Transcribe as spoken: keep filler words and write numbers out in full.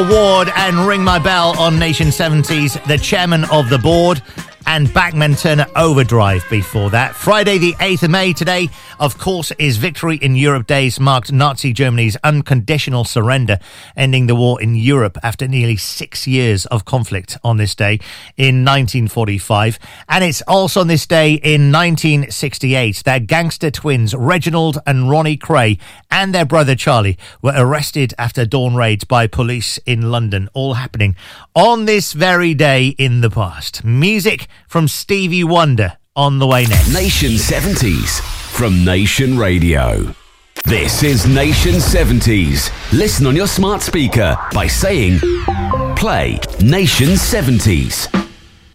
Ward and Ring My Bell on Nation seventies, the chairman of the board, and Bachman Turner Overdrive before that. Friday the eighth of May today, of course, is Victory in Europe Days, marked Nazi Germany's unconditional surrender, ending the war in Europe after nearly six years of conflict on this day in nineteen forty-five. And it's also on this day in nineteen sixty-eight that gangster twins Reginald and Ronnie Kray and their brother Charlie were arrested after dawn raids by police in London, all happening on this very day in the past. Music from Stevie Wonder on the way next. Nation seventies from Nation Radio. This is Nation seventies. Listen on your smart speaker by saying play Nation seventies.